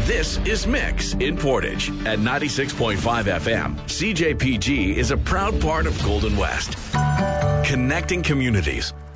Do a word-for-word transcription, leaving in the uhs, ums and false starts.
This is Mix in Portage at ninety-six point five F M. C J P G is a proud part of Golden West, connecting communities